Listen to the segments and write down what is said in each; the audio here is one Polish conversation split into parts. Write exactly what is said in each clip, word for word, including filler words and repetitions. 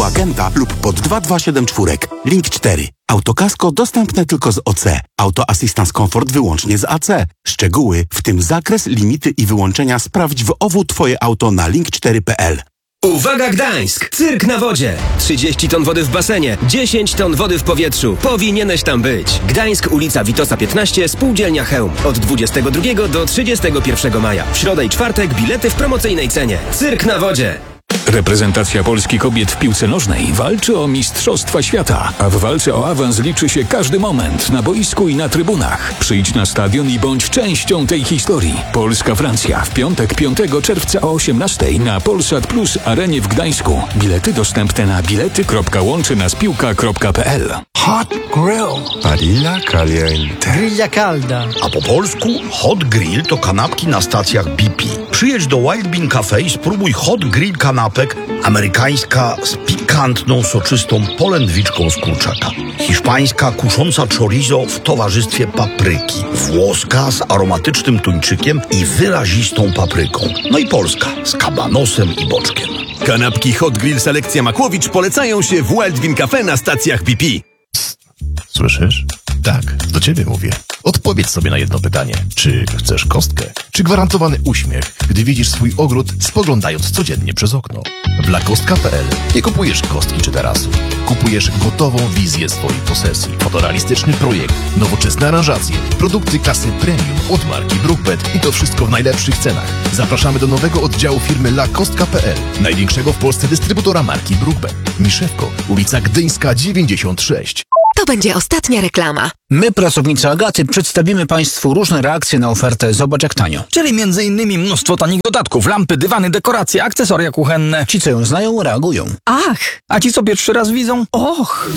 agenta lub pod dwa dwa siedem cztery. Link cztery. Autokasko dostępne tylko z O C. Auto Assistance Comfort wyłącznie z A C. Szczegóły, w tym zakres, limity i wyłączenia sprawdź w O W Twoje auto na link cztery kropka p l. Uwaga Gdańsk! Cyrk na wodzie! trzydzieści ton wody w basenie, dziesięć ton wody w powietrzu. Powinieneś tam być. Gdańsk, ulica Witosa piętnaście, Spółdzielnia Chełm. Od dwudziestego drugiego do trzydziestego pierwszego maja. W środę i czwartek bilety w promocyjnej cenie. Cyrk na wodzie! Reprezentacja Polski kobiet w piłce nożnej walczy o Mistrzostwa Świata, a w walce o awans liczy się każdy moment na boisku i na trybunach. Przyjdź na stadion i bądź częścią tej historii. Polska-Francja w piątek piątego czerwca o osiemnastej na Polsat Plus Arenie w Gdańsku. Bilety dostępne na bilety kropka łączy nas piłka kropka p l. Hot Grill. Barilla Caliente. Grilla calda. A po polsku Hot Grill to kanapki na stacjach B P. Przyjedź do Wild Bean Cafe i spróbuj Hot Grill kanapek, amerykańska z pikantną, soczystą polędwiczką z kurczaka, hiszpańska kusząca chorizo w towarzystwie papryki, włoska z aromatycznym tuńczykiem i wyrazistą papryką, no i polska z kabanosem i boczkiem. Kanapki Hot Grill Selekcja Makłowicz polecają się w Wild Bean Cafe na stacjach B P. Słyszysz? Tak, do ciebie mówię. Odpowiedz sobie na jedno pytanie. Czy chcesz kostkę? Czy gwarantowany uśmiech, gdy widzisz swój ogród, spoglądając codziennie przez okno? W lakostka kropka p l nie kupujesz kostki czy tarasu. Kupujesz gotową wizję swojej posesji. Fotorealistyczny projekt, nowoczesne aranżacje, produkty klasy premium od marki Brookbet i to wszystko w najlepszych cenach. Zapraszamy do nowego oddziału firmy lakostka kropka p l, największego w Polsce dystrybutora marki Brookbet. Miszewko, ulica Gdyńska dziewięćdziesiąt sześć. To będzie ostatnia reklama. My, pracownicy Agaty, przedstawimy Państwu różne reakcje na ofertę Zobacz jak tanio. Czyli między innymi mnóstwo tanich dodatków, lampy, dywany, dekoracje, akcesoria kuchenne. Ci, co ją znają, reagują. Ach! A ci, co pierwszy raz widzą? Och!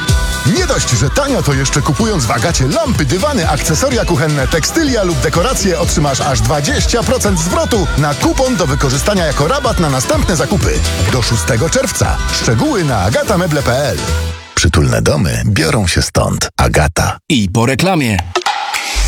Nie dość, że tanio, to jeszcze kupując w Agacie lampy, dywany, akcesoria kuchenne, tekstylia lub dekoracje otrzymasz aż dwadzieścia procent zwrotu na kupon do wykorzystania jako rabat na następne zakupy. Do szóstego czerwca. Szczegóły na agatamebel kropka p l. Przytulne domy biorą się stąd. Agata. I po reklamie.